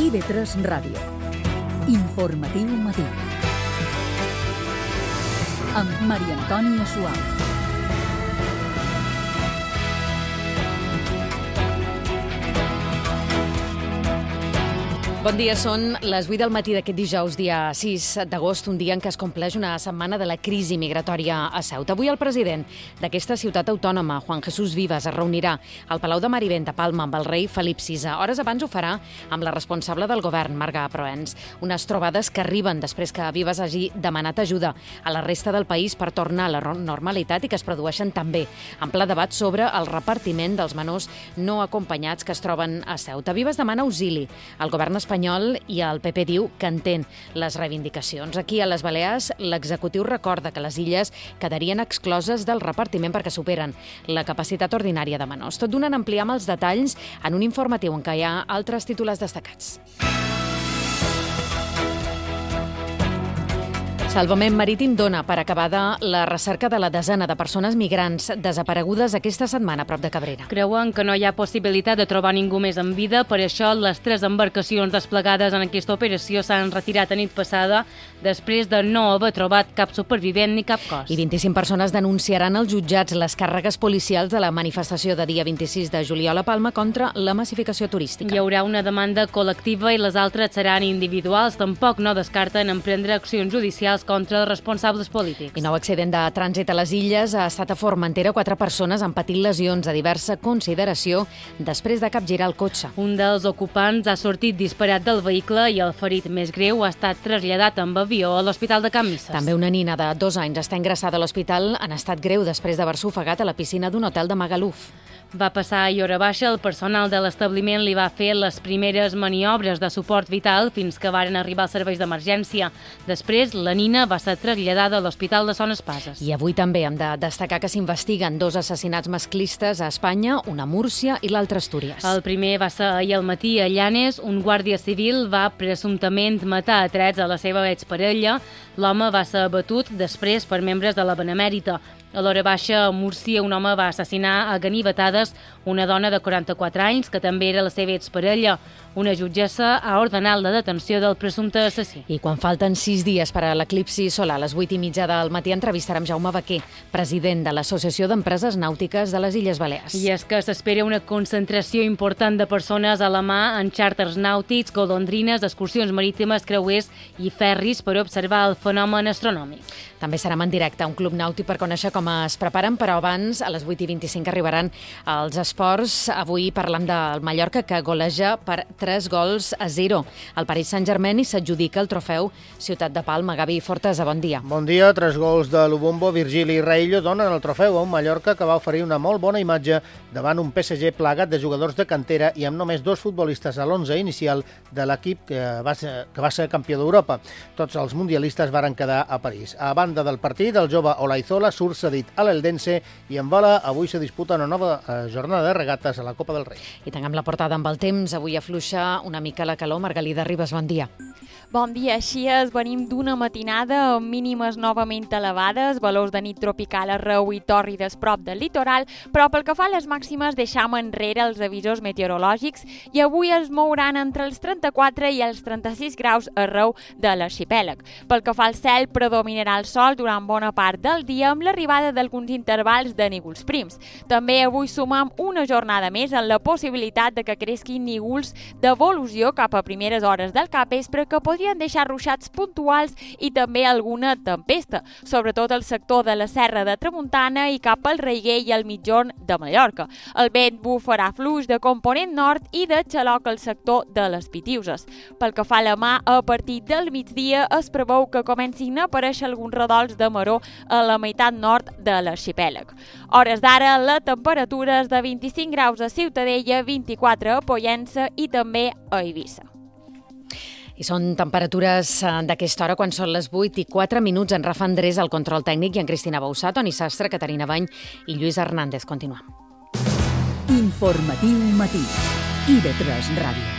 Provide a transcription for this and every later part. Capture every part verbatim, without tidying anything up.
I V tres Ràdio. Informatiu matí. Amb Maria Antònia Suau. Bon dia, són les vuit del matí d'aquest dijous, dia sis d'agost, un dia en què es compleix una setmana de la crisi migratòria a Ceuta. Avui el president d'aquesta ciutat autònoma, Juan Jesús Vivas, es reunirà al Palau de Marivent, a Palma, amb el rei Felip sisè. Hores abans ho farà amb la responsable del govern, Marga Proens. Unes trobades que arriben després que Vivas hagi demanat ajuda a la resta del país per tornar a la normalitat i que es produeixen també en ple debat sobre el repartiment dels menors no acompanyats que es troben a Ceuta. Vivas demana auxili al govern espanyol espanyol i el P P diu que entén les reivindicacions. Aquí a les Balears l'executiu recorda que les illes quedarien excloses del repartiment perquè superen la capacitat ordinària de menors. Tot donant ampliar amb els detalls en un informatiu en què hi ha altres titulars destacats. Salvament Marítim dona per acabada la recerca de la desena de persones migrants desaparegudes aquesta setmana a prop de Cabrera. Creuen que no hi ha possibilitat de trobar ningú més en vida, per això les tres embarcacions desplegades en aquesta operació s'han retirat a nit passada després de no haver trobat cap supervivent ni cap cos. I vint-i-cinc persones denunciaran als jutjats les càrregues policials de la manifestació de dia vint-i-sis de juliol a Palma contra la massificació turística. Hi haurà una demanda col·lectiva i les altres seran individuals. Tampoc no descarten emprendre accions judicials contra els responsables polítics. I nou accident de trànsit a les illes. Ha estat a Formentera. Quatre persones han patit lesions de diversa consideració després de capgirar el cotxe. Un dels ocupants ha sortit disparat del vehicle i el ferit més greu ha estat traslladat amb avió a l'Hospital de Can Misses. També una nina de dos anys està ingressada a l'hospital en estat greu després d'haver-se ofegat a la piscina d'un hotel de Magaluf. Va passar a hora baixa, el personal de l'establiment li va fer les primeres maniobres de suport vital fins que varen arribar els serveis d'emergència. Després, la nina va ser traslladada a l'Hospital de Son Espases. I avui també hem de destacar que s'investiguen dos assassinats masclistes a Espanya, un a Múrcia i l'altre a Astúries. El primer va ser ahir al matí a Llanes. Un guàrdia civil va presumptament matar a trets a la seva exparella. L'home va ser abatut després per membres de la Benemèrita. A l'hora baixa, a Múrcia, un home va assassinar a ganivetades una dona de quaranta-quatre anys, que també era la seva exparella. Una jutgessa ha ordenat la detenció del presumpte assassí. I quan falten sis dies per a l'eclipsi solar, a les vuit i mitja del matí entrevistarem Jaume Baquer, president de l'Associació d'Empreses Nàutiques de les Illes Balears. I és que s'espera una concentració important de persones a la mà en xàrters nàutics, golondrines, excursions marítimes, creuers i ferris per observar el fenomen astronòmic. També serem en directe a un club nàutic per conèixer com es preparen, però abans, a les vuit i vint-i-cinc, arribaran els esports. Avui parlam del Mallorca, que goleja per tres gols a zero. El Paris Saint-Germain i s'adjudica el trofeu Ciutat de Palma. Gavi Fortesa, bon dia. Bon dia. Tres gols de Lubombo, Virgili i Reillo donen el trofeu a un Mallorca que va oferir una molt bona imatge davant un P S G plagat de jugadors de cantera i amb només dos futbolistes a l'onze inicial de l'equip que va ser, que va ser campió d'Europa. Tots els mundialistes varen quedar a París. A banda del partit, el jove Olaizola surt cedit a l'Eldense i en bola avui se disputa una nova jornada de regates a la Copa del Rei. I tanquem la portada amb el temps. Avui afluixa una mica la calor. Margalida Ribas, bon dia. Bon dia, així és. Venim d'una matinada amb mínimes novament elevades, valors de nit tropical arreu i tòrrides prop del litoral, però pel que fa a les màximes deixam enrere els avisos meteorològics i avui es mouran entre els trenta-quatre i els trenta-sis graus arreu de l'arxipèlag. Pel que fa al cel, predominarà el sol durant bona part del dia amb l'arribada d'alguns intervals de nígols prims. També avui sumam una jornada més en la possibilitat de que cresquin nígols d'evolució cap a primeres hores del capvespre que podrien deixar ruixats puntuals i també alguna tempesta, sobretot al sector de la Serra de Tramuntana i cap al Reiguer i al mitjorn de Mallorca. El vent bufarà fluix de component nord i de xaloc al sector de les Pitiuses. Pel que fa a la mà, a partir del migdia es preveu que comencin a aparèixer alguns redols de maror a la meitat nord de l'arxipèlag. Hores d'ara, la temperatura és de vint-i-cinc graus a Ciutadella, vint-i-quatre a Pollença i també a Eivissa. I són temperatures d'aquesta hora quan són les vuit i quatre minuts. En Rafa Andrés, al control tècnic, i en Cristina Bausà, Toni Sastre, Caterina Bany i Lluís Hernández. Continuem. Informatiu matí. I V tres Ràdio.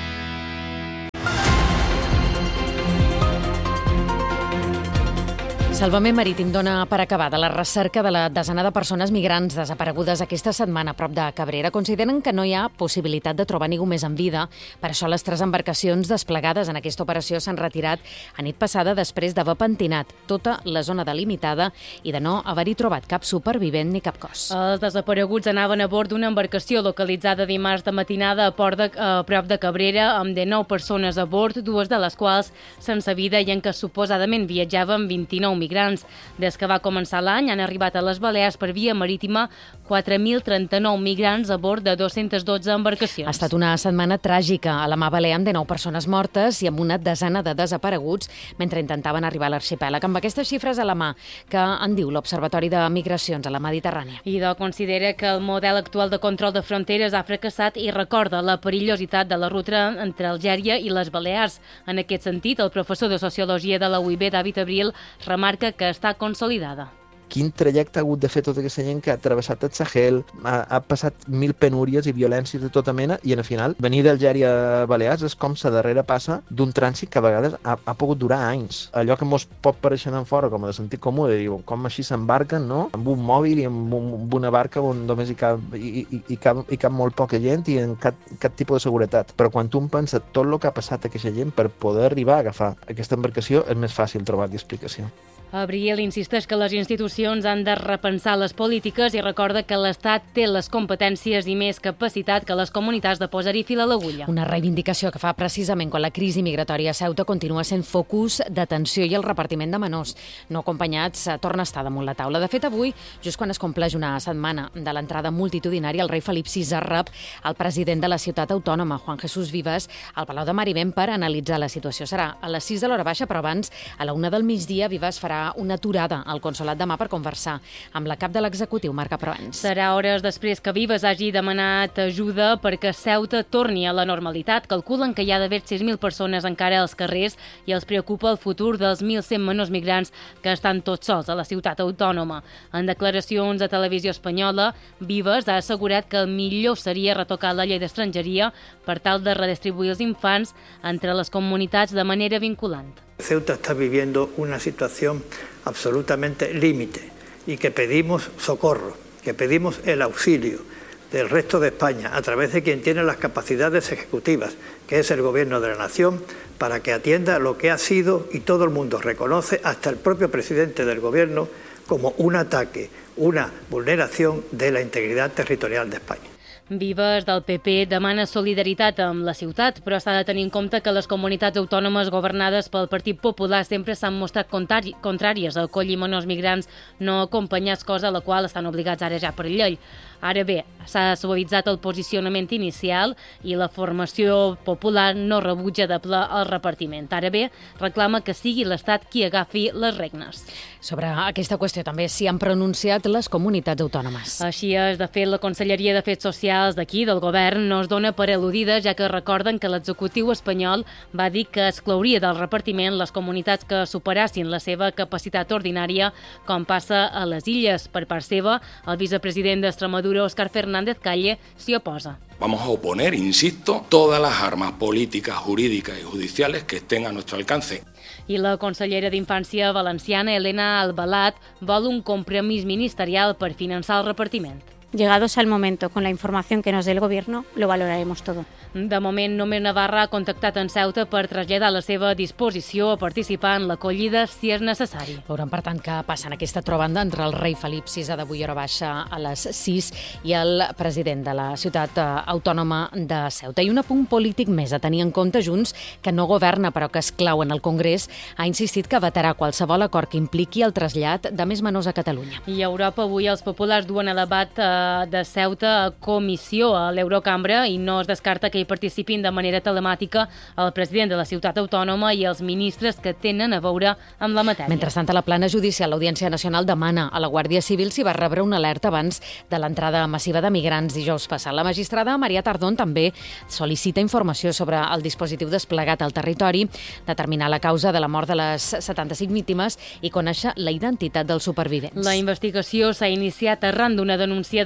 Salvament Marítim dona per acabada la recerca de la desena de persones migrants desaparegudes aquesta setmana a prop de Cabrera. Consideren que no hi ha possibilitat de trobar ningú més en vida. Per això les tres embarcacions desplegades en aquesta operació s'han retirat a nit passada després d'haver pentinat tota la zona delimitada i de no haver-hi trobat cap supervivent ni cap cos. Els desapareguts anaven a bord d'una embarcació localitzada dimarts de matinada a port de, a prop de Cabrera amb dinou persones a bord, dues de les quals sense vida i en què suposadament viatjaven vint-i-nou migrants. Des que va començar l'any han arribat a les Balears per via marítima quatre mil trenta-nou migrants a bord de dos-centes dotze embarcacions. Ha estat una setmana tràgica a la Mar Balear amb dinou persones mortes i amb una desena de desapareguts mentre intentaven arribar a l'arxipèlag. Amb aquestes xifres a la mà que en diu l'Observatori de Migracions a la Mediterrània. Idò considera que el model actual de control de fronteres ha fracassat i recorda la perillositat de la ruta entre Algèria i les Balears. En aquest sentit, el professor de Sociologia de la U I B, David Abril, remarca que està consolidada. Quin trajecte ha hagut de fer tota aquesta gent que ha travessat el Sahel, ha, ha passat mil penúries i violències de tota mena i al final venir d'Algèria a Balears és com la darrera passa d'un trànsit que a vegades ha, ha pogut durar anys. Allò que mos pot pareixer d'en fora com a de sentit comú, de dir com així s'embarquen, no? Amb un mòbil i amb, un, amb una barca on només hi cap, i, i, i, cap, i cap molt poca gent i en cap, cap tipus de seguretat. Però quan tu em penses tot el que ha passat a aquesta gent per poder arribar a agafar aquesta embarcació és més fàcil trobar-hi explicació. Abril insisteix que les institucions han de repensar les polítiques i recorda que l'Estat té les competències i més capacitat que les comunitats de posar-hi fil a l'agulla. Una reivindicació que fa precisament quan la crisi migratòria a Ceuta continua sent focus d'atenció i el repartiment de menors no acompanyats torna a estar damunt la taula. De fet, avui, just quan es compleix una setmana de l'entrada multitudinària, el rei Felip sisè rep el president de la ciutat autònoma, Juan Jesús Vivas, al Palau de Marivent per analitzar la situació. Serà a les sis de l'hora baixa, però abans, a la una del migdia, Vivas farà una aturada al Consolat de Mar per conversar amb la cap de l'executiu, Marga Proens. Serà hores després que Vivas hagi demanat ajuda perquè Ceuta torni a la normalitat. Calculen que hi ha d'haver sis mil persones encara als carrers i els preocupa el futur dels mil cent menors migrants que estan tots sols a la ciutat autònoma. En declaracions a Televisió Espanyola, Vivas ha assegurat que el millor seria retocar la llei d'estrangeria per tal de redistribuir els infants entre les comunitats de manera vinculant. Ceuta está viviendo una situación absolutamente límite y que pedimos socorro, que pedimos el auxilio del resto de España a través de quien tiene las capacidades ejecutivas, que es el Gobierno de la Nación, para que atienda lo que ha sido, y todo el mundo reconoce, hasta el propio presidente del Gobierno, como un ataque, una vulneración de la integridad territorial de España. Vivas, del P P, demana solidaritat amb la ciutat, però s'ha de tenir en compte que les comunitats autònomes governades pel Partit Popular sempre s'han mostrat contràries a acollir menors migrants no acompanyats, cosa a la qual estan obligats ara ja per llei. Ara bé, s'ha suavitzat el posicionament inicial i la formació popular no rebutja de ple el repartiment. Ara bé, reclama que sigui l'Estat qui agafi les regnes. Sobre aquesta qüestió també s'hi han pronunciat les comunitats autònomes. Així és, de fet, la Conselleria d'Afers Socials d'aquí, del govern, no es dona per al·ludida, ja que recorden que l'executiu espanyol va dir que exclouria del repartiment les comunitats que superassin la seva capacitat ordinària, com passa a les Illes. Per part seva, el vicepresident d'Extremadura, Óscar Fernández Calle, s'hi oposa. Vamos a oponer, insisto, todas las armas políticas, jurídicas y judiciales que estén a nuestro alcance. I la consellera d'Infància valenciana, Elena Albalat, vol un compromís ministerial per finançar el repartiment. Llegados al momento, con la información que nos dé el Gobierno, lo valoraremos todo. De moment, només Navarra ha contactat en Ceuta per traslladar la seva disposició a participar en l'acollida si és necessari. Veurem, per tant, què passa en aquesta trobanda entre el rei Felip sisè d'avui hora baixa a les sis i el president de la ciutat autònoma de Ceuta. I un apunt polític més a tenir en compte. Junts, que no governa però que és clau en el Congrés, ha insistit que vetarà qualsevol acord que impliqui el trasllat de més menors a Catalunya. I a Europa avui els populars duen el debat de Ceuta a comissió a l'Eurocambra i no es descarta que hi participin de manera telemàtica el president de la ciutat autònoma i els ministres que tenen a veure amb la matèria. Mentrestant, a la plana judicial, l'Audiència Nacional demana a la Guàrdia Civil si va rebre una alerta abans de l'entrada massiva de migrants dijous passat. La magistrada Maria Tardón també sol·licita informació sobre el dispositiu desplegat al territori, determinar la causa de la mort de les setanta-cinc víctimes i conèixer la identitat dels supervivents. La investigació s'ha iniciat arran d'una denúncia de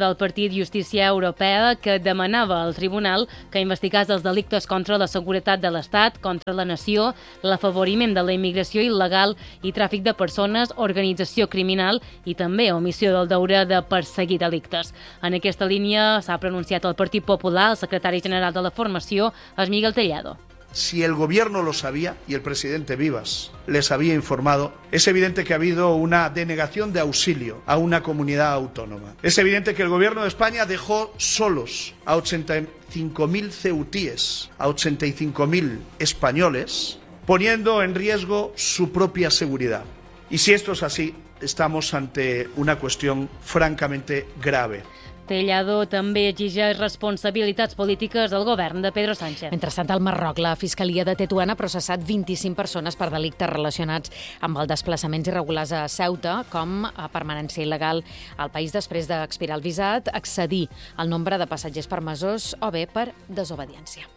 del partit Justícia Europea, que demanava al tribunal que investigés els delictes contra la seguretat de l'Estat, contra la nació, l'afavoriment de la immigració il·legal i tràfic de persones, organització criminal i també omissió del deure de perseguir delictes. En aquesta línia s'ha pronunciat el Partit Popular, el secretari general de la formació, és Miguel Tellado. Si el gobierno lo sabía y el presidente Vivas les había informado, es evidente que ha habido una denegación de auxilio a una comunidad autónoma. Es evidente que el gobierno de España dejó solos a ochenta y cinco mil ceutíes, a ochenta y cinco mil españoles, poniendo en riesgo su propia seguridad. Y si esto es así, estamos ante una cuestión francamente grave. Tellado també exigeix responsabilitats polítiques al govern de Pedro Sánchez. Mentrestant, al Marroc, la Fiscalia de Tetuan ha processat vint-i-cinc persones per delictes relacionats amb els desplaçaments irregulars a Ceuta, com a permanència il·legal al país després d'expirar el visat, excedir el nombre de passatgers permesos o bé per desobediència.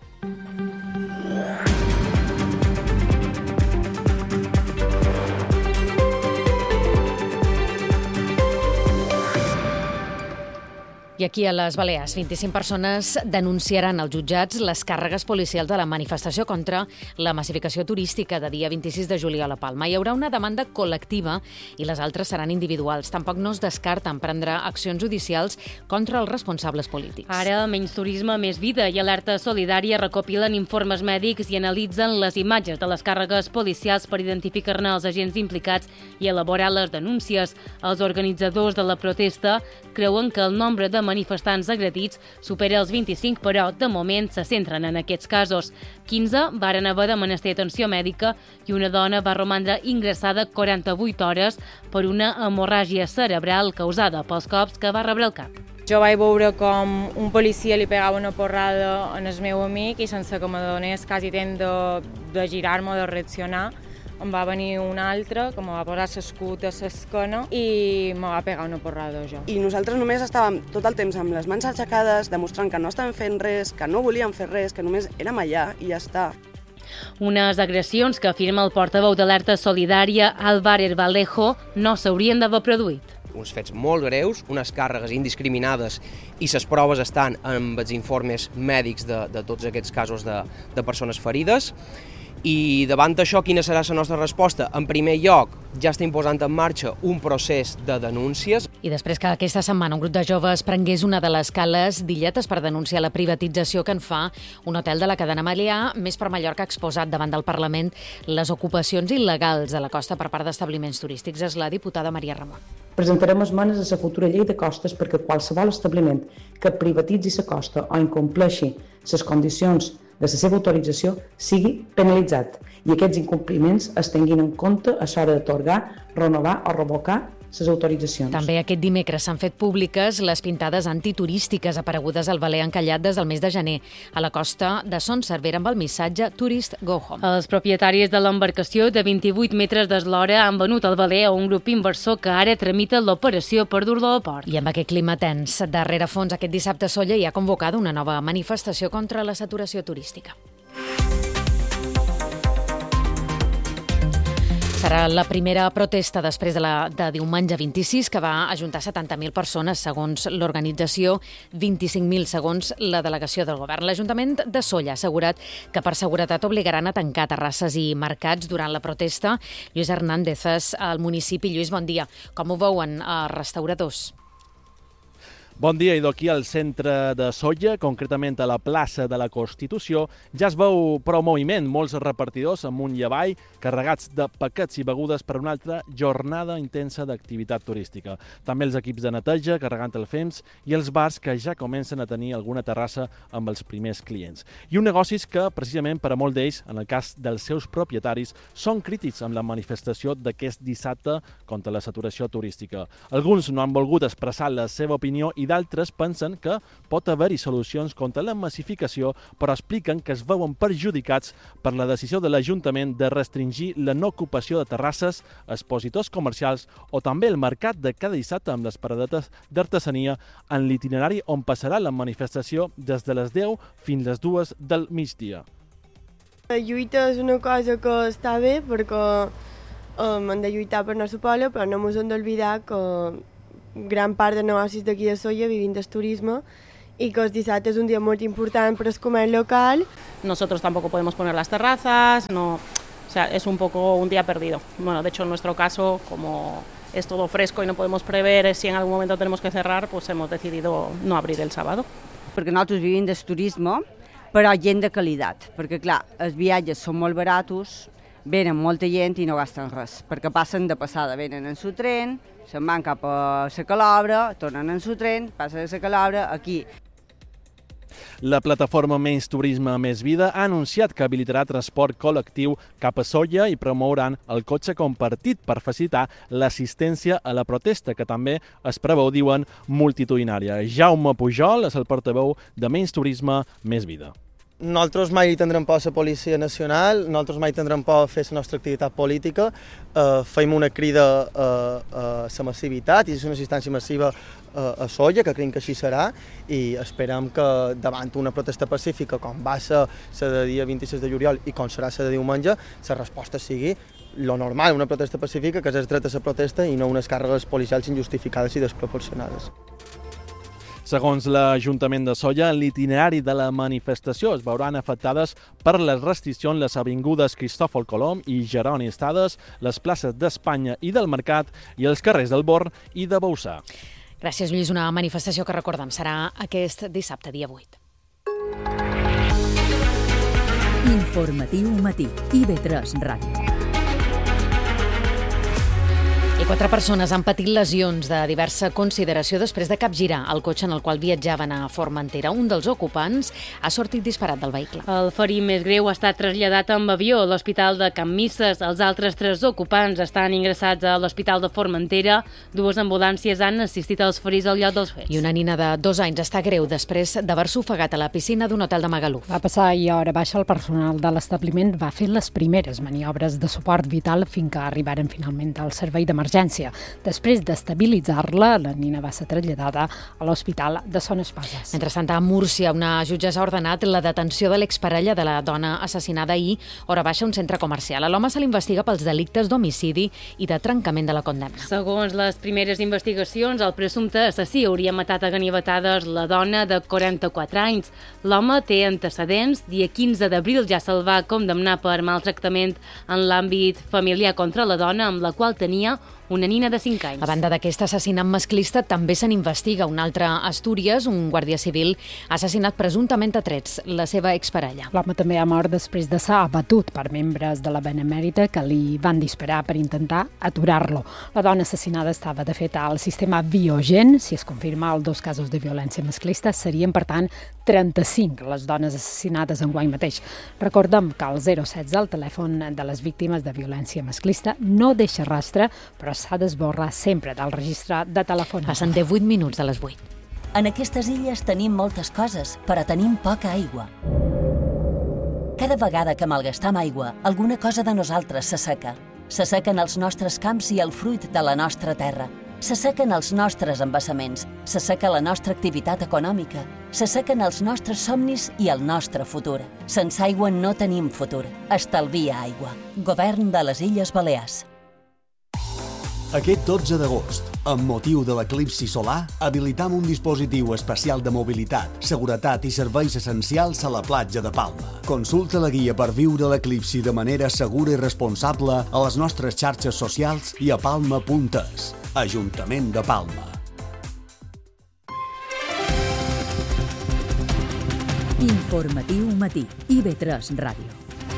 I aquí a les Balears, vint-i-cinc persones denunciaran als jutjats les càrregues policials de la manifestació contra la massificació turística de dia vint-i-sis de juliol a Palma. Hi haurà una demanda col·lectiva i les altres seran individuals. Tampoc no es descarten prendre accions judicials contra els responsables polítics. Ara, Menys Turisme, Més Vida i Alerta Solidària recopilen informes mèdics i analitzen les imatges de les càrregues policials per identificar-ne els agents implicats i elaborar les denúncies. Els organitzadors de la protesta creuen que el nombre de manifestants agredits supera els vint-i-cinc, però de moment se centren en aquests casos. quinze varen haver de menester atenció mèdica i una dona va romandre ingressada quaranta-vuit hores per una hemorràgia cerebral causada pels cops que va rebre al cap. Jo vaig veure com un policia li pegava una porrada al meu amic i sense que me donés quasi temps de, de girar-me o de reaccionar, em va venir un altre que me va posar l'escut a l'esquena i me va pegar una porrada jo. I nosaltres només estàvem tot el temps amb les mans aixecades, demostrant que no estàvem fent res, que no volíem fer res, que només érem allà i ja està. Unes agressions que afirma el portaveu d'Alerta Solidària, Álvarez Vallejo, no s'haurien d'haver produït. Uns fets molt greus, unes càrregues indiscriminades i les proves estan amb els informes mèdics de, de tots aquests casos de, de persones ferides. I davant d'això, quina serà la nostra resposta? En primer lloc, ja estem posant en marxa un procés de denúncies. I després que aquesta setmana un grup de joves prengués una de les cales d'Illetes per denunciar la privatització que en fa un hotel de la cadena Melià, Més per Mallorca ha exposat davant del Parlament les ocupacions il·legals a la costa per part d'establiments turístics. És la diputada Maria Ramon. Presentarem esmenes a la futura llei de costes perquè qualsevol establiment que privatitzi la costa o incompleixi les condicions de la seva autorització sigui penalitzat i aquests incompliments es tinguin en compte a l'hora d'atorgar, renovar o revocar les autoritzacions. També aquest dimecres s'han fet públiques les pintades antiturístiques aparegudes al veler encallat des del mes de gener a la costa de Son Servera amb el missatge Tourist Go Home. Els propietaris de l'embarcació de vint-i-vuit metres d'eslora han venut el veler a un grup inversor que ara tramita l'operació per dur-lo a port. I amb aquest clima tens darrere fons, aquest dissabte a Sóller hi ha convocada una nova manifestació contra la saturació turística. Serà la primera protesta després de, la, de diumenge vint-i-sis que va ajuntar setanta mil persones, segons l'organització, vint-i-cinc mil segons la delegació del govern. L'Ajuntament de Sóller ha assegurat que per seguretat obligaran a tancar terrasses i mercats durant la protesta. Lluís Hernández és al municipi. Lluís, bon dia. Com ho veuen els restauradors? Bon dia, i d'aquí al centre de Sóller, concretament a la plaça de la Constitució, ja es veu prou moviment, molts repartidors amunt i avall, carregats de paquets i begudes per una altra jornada intensa d'activitat turística. També els equips de neteja carregant el fems i els bars que ja comencen a tenir alguna terrassa amb els primers clients. I un negocis que, precisament per a molts d'ells, en el cas dels seus propietaris, són crítics amb la manifestació d'aquest dissabte contra la saturació turística. Alguns no han volgut expressar la seva opinió i d'altres pensen que pot haver-hi solucions contra la massificació, però expliquen que es veuen perjudicats per la decisió de l'Ajuntament de restringir la no ocupació de terrasses, expositors comercials o també el mercat de cada dissabte amb les paradetes d'artesania en l'itinerari on passarà la manifestació des de les deu fins a les dues del migdia. La lluita és una cosa que està bé perquè um, hem de lluitar per el nostre poble, però no ens hem d'oblidar que gran part de negocis d'aquí de Sóller vivint del turisme y que el dissabte es un día muy importante para el comercio local. Nosotros tampoco podemos poner las terrazas, no, o sea, es un poco un día perdido. Bueno, de hecho, en nuestro caso, como es todo fresco y no podemos prever si en algún momento tenemos que cerrar, pues hemos decidido no abrir el sábado. Perquè nosaltres vivim del turisme, però gent de qualitat, perquè clar, els viatges són molt baratos, venen molta gent i no gasten res, perquè passen de passada, venen en su tren, se'n van cap a la Calobra, tornen en su tren, passen a la Calobra, aquí. La plataforma Menys Turisme, Més Vida ha anunciat que habilitarà transport col·lectiu cap a Sóller i promouran el cotxe compartit per facilitar l'assistència a la protesta, que també es preveu, diuen, multitudinària. Jaume Pujol és el portaveu de Menys Turisme, Més Vida. Nosaltres mai tindrem por a la Policia Nacional, nosaltres mai tindrem por a fer la nostra activitat política, eh, fem una crida a, a la massivitat i és una assistència massiva a, a Sóller, que creiem que així serà, i esperem que davant una protesta pacífica, com va ser la de dia vint-i-sis de juliol i com serà la de diumenge, la resposta sigui lo normal, una protesta pacífica, que és el dret a la protesta i no unes càrregues policials injustificades i desproporcionades. Segons l'Ajuntament de Sóller, l'itinerari de la manifestació es veuran afectades per les restriccions les avingudes Cristòfol Colom i Jeroni Estades, les places d'Espanya i del Mercat i els carrers del Born i de Bauçà. Gràcies, Lluís. Una manifestació que, recordem, serà aquest dissabte, dia vuit. Informatiu matí. I V tres Ràdio. I quatre persones han patit lesions de diversa consideració després de capgirar el cotxe en el qual viatjaven a Formentera. Un dels ocupants ha sortit disparat del vehicle. El ferit més greu ha estat traslladat amb avió a l'Hospital de Can Misses. Els altres tres ocupants estan ingressats a l'Hospital de Formentera. Dues ambulàncies han assistit als ferits al lloc dels fets. I una nina de dos anys està greu després d'haver-se ofegat a la piscina d'un hotel de Magaluf. Va passar i a hora baixa el personal de l'establiment va fer les primeres maniobres de suport vital fins que arribaren finalment al servei d'emergència. Després d'estabilitzar-la, la nina va ser traslladada a l'Hospital de Son Espases. Mentrestant, a Múrcia, una jutgessa ha ordenat la detenció de l'exparella de la dona assassinada ahir, hora baixa, a un centre comercial. A l'home se l'investiga pels delictes d'homicidi i de trencament de la condemna. Segons les primeres investigacions, el presumpte assassí hauria matat a ganivetades la dona de quaranta-quatre anys. L'home té antecedents. Dia quinze d'abril ja se'l va condemnar per maltractament en l'àmbit familiar contra la dona, amb la qual tenia una nina de cinc anys. A banda d'aquest assassinat masclista, també se n'investiga un altre a Astúries. Un guàrdia civil ha assassinat presumptament a trets la seva exparella. L'home també ha mort després de ser abatut per membres de la Benemèrita que li van disparar per intentar aturar-lo. La dona assassinada estava, de fet, al sistema Biogen. Si es confirma els dos casos de violència masclista, serien, per tant, trenta-cinc les dones assassinades enguany mateix. Recordem que el zero setze, el telèfon de les víctimes de violència masclista, no deixa rastre, però s'ha d'esborrar sempre del registre de telèfon. Passen divuit minuts de les vuit. En aquestes illes tenim moltes coses, però tenim poca aigua. Cada vegada que malgastam aigua, alguna cosa de nosaltres s'asseca. S'assequen els nostres camps i el fruit de la nostra terra. S'assequen els nostres embassaments, s'asseca la nostra activitat econòmica, s'assequen els nostres somnis i el nostre futur. Sense aigua no tenim futur. Estalvia aigua. Govern de les Illes Balears. Aquest dotze d'agost, amb motiu de l'eclipsi solar, habilitam un dispositiu especial de mobilitat, seguretat i serveis essencials a la platja de Palma. Consulta la guia per viure l'eclipsi de manera segura i responsable a les nostres xarxes socials i a palma punt es. Ajuntament de Palma. Informatiu matí. I V tres Ràdio.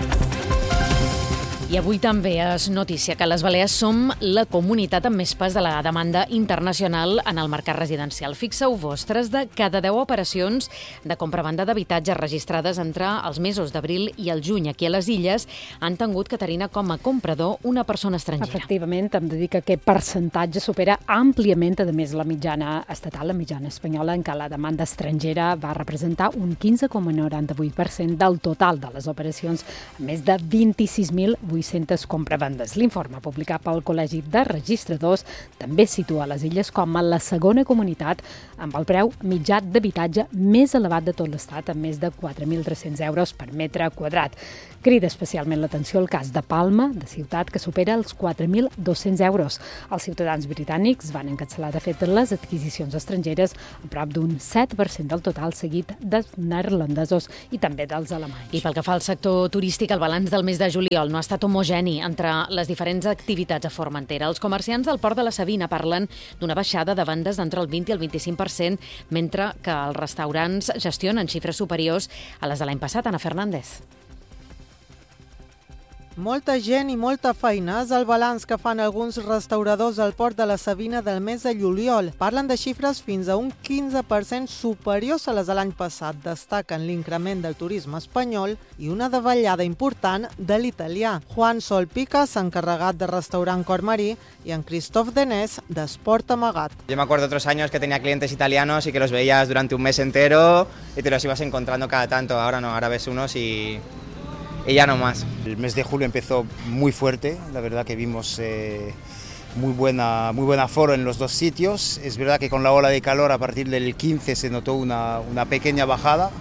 I avui també és notícia que les Balears som la comunitat amb més pes de la demanda internacional en el mercat residencial. Fixeu vostres, de cada deu operacions de compravenda d'habitatges registrades entre els mesos d'abril i el juny aquí a les Illes han tingut, Caterina, com a comprador una persona estrangera. Efectivament, hem de dir que aquest percentatge supera àmpliament, a més, la mitjana estatal, la mitjana espanyola, en què la demanda estrangera va representar un quinze coma noranta-vuit per cent del total de les operacions, a més de vint-i-sis mil vuit-cents vuit-centes compravendes. L'informe publicat pel Col·legi de Registradors també situa les Illes com a la segona comunitat amb el preu mitjà d'habitatge més elevat de tot l'Estat, amb més de quatre mil tres-cents euros per metre quadrat. Crida especialment l'atenció el cas de Palma, de ciutat que supera els quatre mil dos-cents euros. Els ciutadans britànics van encapçalar de fet les adquisicions estrangeres a prop d'un set per cent del total, seguit dels neerlandesos i també dels alemanys. I pel que fa al sector turístic, el balanç del mes de juliol no ha estat homogeni entre les diferents activitats a Formentera. Els comerciants del Port de la Sabina parlen d'una baixada de vendes d'entre el vint i el vint-i-cinc per cent, mentre que els restaurants gestionen xifres superiors a les de l'any passat. Ana Fernández. Molta gent i molta feina és el balanç que fan alguns restauradors al Port de la Sabina del mes de juliol. Parlen de xifres fins a un quinze per cent superiors a les de l'any passat. Destaquen l'increment del turisme espanyol i una davallada important de l'italià. Juan Sol Picas, encarregat de restaurant Cor Marí, y en Christoph Denés, d'Esport Amagat. Yo me acuerdo otros años que tenía clientes italianos y que los veías durante un mes entero y te los ibas encontrando cada tanto. Ahora no, ahora ves unos y... y ya no más. El mes de julio empezó muy fuerte, la verdad que vimos eh, muy buena, muy buen aforo en los dos sitios. Es verdad que con la ola de calor a partir del quince se notó una, una pequeña bajada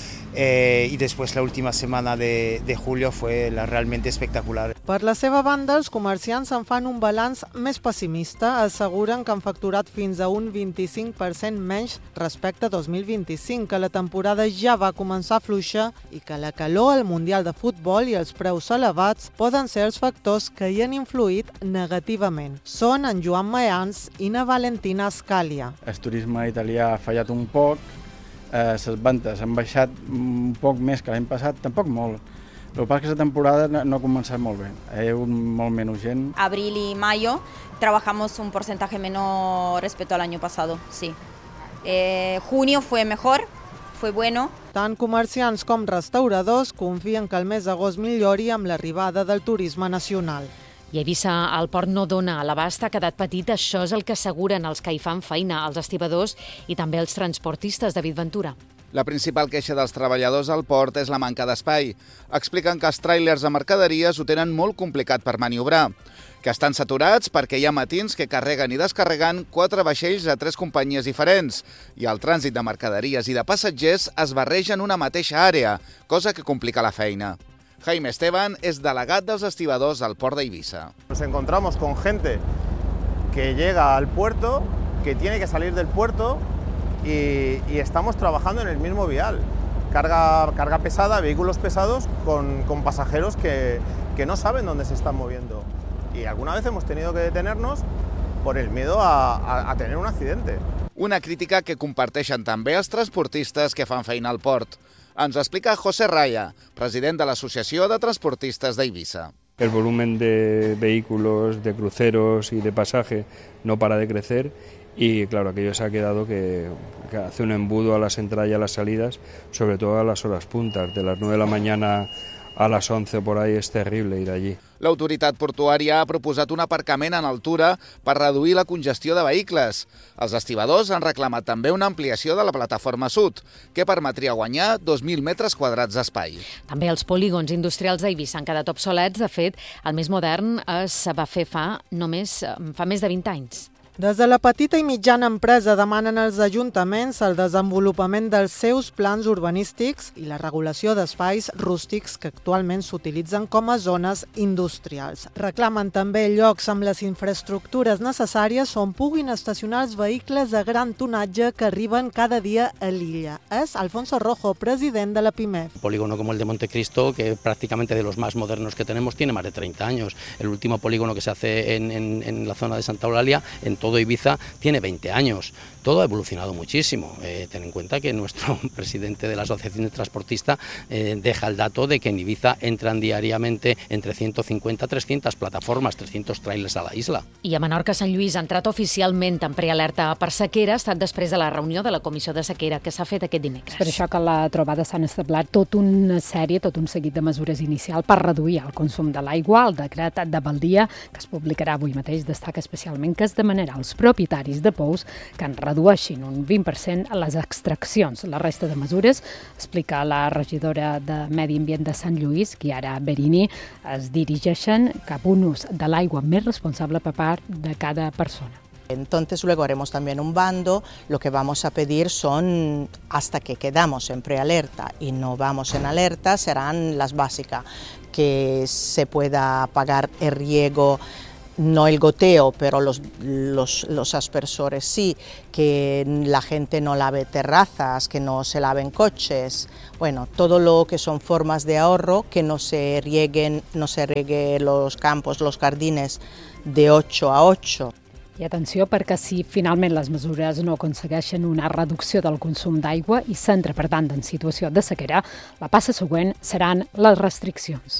eh, y después la última semana de, de julio fue la realmente espectacular. Per la seva banda, els comerciants en fan un balanç més pessimista. Asseguren que han facturat fins a un vint-i-cinc per cent menys respecte a dos mil vint-i-cinc, que la temporada ja va començar fluixa i que la calor, el Mundial de Futbol i els preus elevats poden ser els factors que hi han influït negativament. Són en Joan Mayans i na Valentina Escàlia. El turisme italià ha fallat un poc, eh, les vendes han baixat un poc més que l'any passat, tampoc molt. El que pasa es que esta temporada no ha comenzado muy bien, hay un molt menos gent. Abril y mayo trabajamos un porcentaje menor respecto al año pasado, sí. Eh, junio fue mejor, fue bueno. Tant comerciants com restauradors confien que el mes d'agost millori amb l'arribada del turisme nacional. I a Eivissa el port no dona l'abast, ha quedat petit. Això és el que asseguren els que hi fan feina, els estibadors i també els transportistes. David Ventura. La principal queixa dels treballadors al port és la manca d'espai. Expliquen que els tràilers de mercaderies ho tenen molt complicat per maniobrar, que estan saturats perquè hi ha matins que carreguen i descarreguen quatre vaixells a tres companyies diferents i el trànsit de mercaderies i de passatgers es barreja en una mateixa àrea, cosa que complica la feina. Jaime Esteban és delegat dels estibadors al port d'Eivissa. Nos encontramos con gente que llega al puerto, que tiene que salir del puerto y, y estamos trabajando en el mismo vial. Carga, carga pesada, vehículos pesados con, con pasajeros que, que no saben dónde se están moviendo. Y alguna vez hemos tenido que detenernos por el miedo a, a, a tener un accidente. Una crítica que comparteixen també els transportistes que fan feina al port. Ens explica José Raya, president de l'Asociació de Transportistas de Eivissa. El volumen de vehículos, de cruceros y de pasaje no para de crecer y claro, aquello se ha quedado que, que hace un embudo a las entradas y a las salidas, sobre todo a las horas puntas, de las nueve de la mañana a les onze por ahí és terrible ir allí. L'autoritat portuària ha proposat un aparcament en altura per reduir la congestió de vehicles. Els estibadors han reclamat també una ampliació de la plataforma sud, que permetria guanyar dos mil metres quadrats d'espai. També els polígons industrials d'Eivissa han quedat obsolets. De fet, el més modern es va fer fa només fa més de vint anys. Des de la petita i mitjana empresa demanen als ajuntaments el desenvolupament dels seus plans urbanístics i la regulació d'espais rústics que actualment s'utilitzen com a zones industrials. Reclamen també llocs amb les infraestructures necessàries on puguin estacionar els vehicles de gran tonatge que arriben cada dia a l'illa. És Alfonso Rojo, president de la PIMEF. Un polígono como el de Montecristo, que prácticamente de los más modernos que tenemos, tiene más de treinta años. El último polígono que se hace en, en, en la zona de Santa Eulalia, en todo Ibiza, tiene veinte años. Todo ha evolucionado muchísimo. Eh, ten en cuenta que nuestro presidente de la Asociación de Transportistas eh, deja el dato de que en Ibiza entran diariamente entre ciento cincuenta a trescientas plataformas, trescientos trailers a la isla. I a Menorca, Sant Lluís ha entrat oficialment en prealerta per sequera, ha estat després de la reunió de la Comissió de Sequera que s'ha fet aquest dimecres. Per això que a la trobada s'han establert tota una sèrie, tot un seguit de mesures inicial per reduir el consum de l'aigua. El decret de Baldia, que es publicarà avui mateix, destaca especialment que es demanarà als propietaris de pous que en redueixin un vint per cent a les extraccions. La resta de mesures, explica la regidora de Medi Ambient de Sant Lluís, Chiara Berini, es dirigeixen cap a un ús de l'aigua més responsable per part de cada persona. Entonces luego haremos también un bando, lo que vamos a pedir son, hasta que quedamos en prealerta y no vamos en alerta, serán las básicas, que se pueda pagar el riego, no el goteo, pero los, los, los aspersores sí, que la gente no lave terrazas, que no se laven coches, bueno, todo lo que son formas de ahorro, que no se rieguen, no se rieguen los campos, los jardines de ocho a ocho. I atenció, perquè si finalment les mesures no aconsegueixen una reducció del consum d'aigua i s'entra, per tant, en situació de sequera, la passa següent seran les restriccions.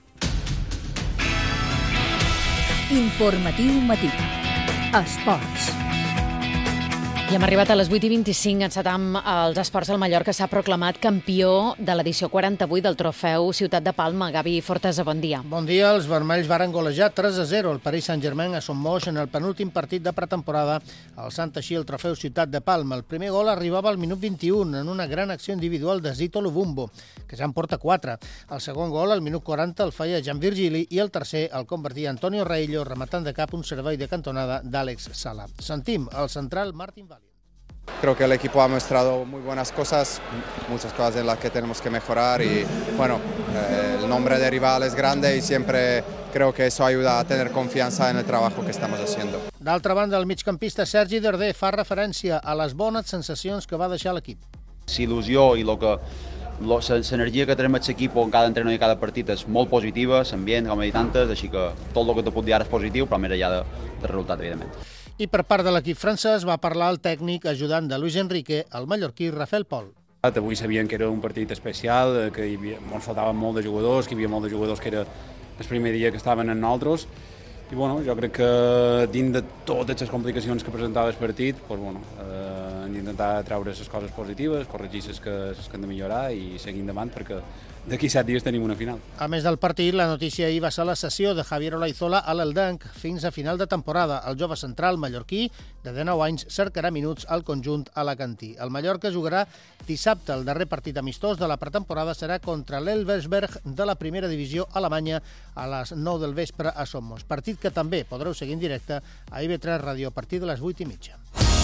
Informatiu matí. Esports. I hem arribat a les vuit i vint-i-cinc, encetam els esports. El Mallorca s'ha proclamat campió de l'edició quaranta-vuit del trofeu Ciutat de Palma. Gavi Fortesa, bon dia. Bon dia. Els vermells varen golejar tres a zero el Paris Saint-Germain a Son Moix en el penúltim partit de pretemporada, alçant així el trofeu Ciutat de Palma. El primer gol arribava al minut vint-i-un en una gran acció individual de Zito Lubumbo, que ja en porta quatre. El segon gol, al minut quaranta, el feia Jan Virgili i el tercer el convertia Antonio Reillo, rematant de cap un servei de cantonada d'Àlex Sala. Sentim el central Martín Valiant. Creo que el equipo ha mostrado muy buenas cosas, muchas cosas en las que tenemos que mejorar y bueno, eh, el nombre de rival es grande y siempre creo que eso ayuda a tener confianza en el trabajo que estamos haciendo. D'altra banda, el migcampista Sergi Darder fa referència a les bones sensacions que va deixar l'equip. L'il·lusió i lo que l'energia que tenim aquest equip en cada entrenament i cada partit és molt positiva, l'ambient, com he dit antes, així que tot el que te puc dir ara és positiu, però més enllà de, de resultat, evidentment. I per part de l'equip francès va parlar el tècnic ajudant de Luis Enrique, el mallorquí Rafael Pol. Avui sabien que era un partit especial, que hi havia, ens faltaven molt de jugadors, que hi havia molt de jugadors que era el primer dia que estaven en nosaltres, i bueno, jo crec que dins de totes les complicacions que presentava el partit, doncs, bueno, eh, hem d'intentar treure les coses positives, corregir les que, les que hem de millorar i seguir endavant perquè d'aquí set dies tenim una final. A més del partit, la notícia ahir va ser la cessió de Javier Olaizola a l'Eldenc fins a final de temporada. El jove central mallorquí, de dinou anys, cercarà minuts al conjunt alacantí. El Mallorca jugarà dissabte. El darrer partit amistós de la pretemporada serà contra l'Elversberg de la primera divisió alemanya a les nou del vespre a Son Moix. Partit que també podreu seguir en directe a I B tres Ràdio a partir de les vuit i mitja.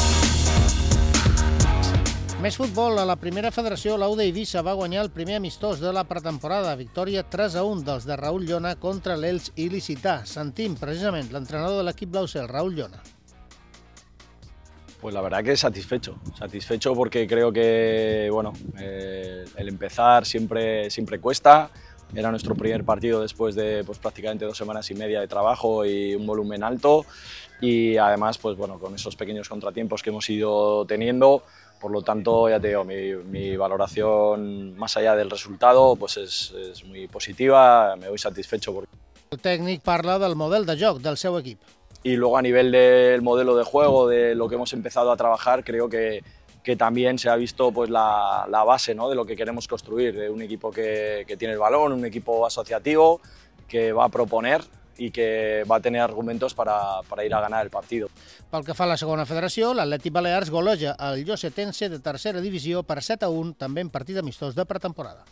Més futbol. A la primera federació, l'U D Eivissa va guanyar el primer amistós de la pretemporada. Victòria tres a un dels de Raúl Llona contra l'Elx il·licità. Sentim precisament l'entrenador de l'equip blaucel, Raúl Llona. Pues la verdad que satisfecho, satisfecho porque creo que bueno, eh, el empezar siempre, siempre cuesta. Era nuestro primer partido después de pues, prácticamente dos semanas y media de trabajo y un volumen alto y además pues, bueno, con esos pequeños contratiempos que hemos ido teniendo. Por lo tanto, ya te digo, mi, mi valoración más allá del resultado pues es, es muy positiva, me voy satisfecho. Porque... El tècnic parla del model de joc del seu equip. Y luego a nivel del modelo de juego, de lo que hemos empezado a trabajar, creo que, que también se ha visto pues, la, la base, ¿no?, de lo que queremos construir, de un equipo que, que tiene el balón, un equipo asociativo, que va a proponer i que va tenir argumentos para, para ir a ganar el partido. Pel que fa a la segona federació, l'Atlètic Balears goleja el Llosetense de tercera divisió per set a un, també en partit amistós de pretemporada.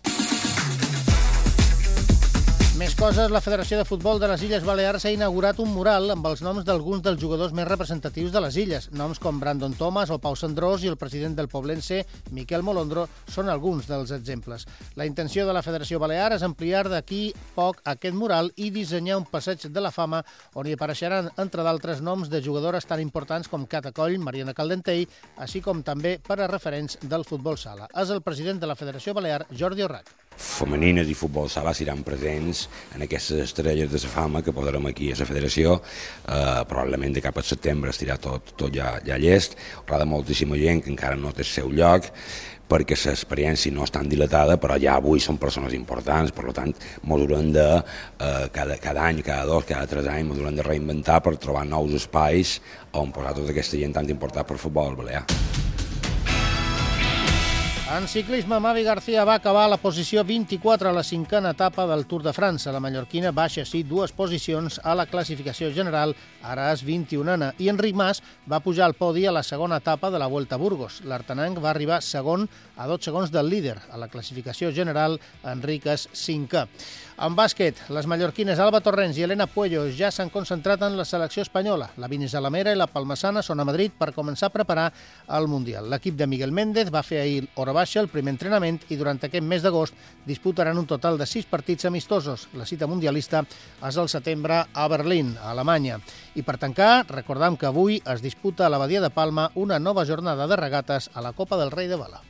Més coses, la Federació de Futbol de les Illes Balears ha inaugurat un mural amb els noms d'alguns dels jugadors més representatius de les illes. Noms com Brandon Thomas o Pau Sandrós i el president del Poblense, Miquel Molondro, són alguns dels exemples. La intenció de la Federació Balear és ampliar d'aquí poc aquest mural i dissenyar un passeig de la fama on hi apareixeran, entre d'altres, noms de jugadores tan importants com Cata Coll, Mariana Caldentei, així com també per a referents del futbol sala. És el president de la Federació Balear, Jordi Orrac. Femenines i futbol sala seran presents en aquestes estrelles de la fama que posarem aquí a la federació. Eh, probablement de cap a setembre estirà tot, tot ja, ja llest. Hi haurà moltíssima gent que encara no té el seu lloc perquè l'experiència no és tan dilatada, però ja avui són persones importants, per tant, ens haurem de, eh, cada, cada any, cada dos, cada tres anys, ens haurem de reinventar per trobar nous espais on posar tota aquesta gent tan important per futbol balear. En ciclisme, Mavi García va acabar a la posició vint-i-quatre a la cinquena etapa del Tour de França. La mallorquina baixa així dues posicions a la classificació general, ara és vint-i-unena. I Enric Mas va pujar al podi a la segona etapa de la Vuelta a Burgos. L'Artanenc va arribar segon a dos segons del líder. A la classificació general, Enric és cinquè. En bàsquet, les mallorquines Alba Torrents i Elena Puello ja s'han concentrat en la selecció espanyola. La Binissalamera i la Palmasana són a Madrid per començar a preparar el Mundial. L'equip de Miguel Méndez va fer ahir hora baixa el primer entrenament i durant aquest mes d'agost disputaran un total de sis partits amistosos. La cita mundialista és al setembre a Berlín, a Alemanya. I per tancar, recordam que avui es disputa a l'Abadia de Palma una nova jornada de regates a la Copa del Rei de Vela.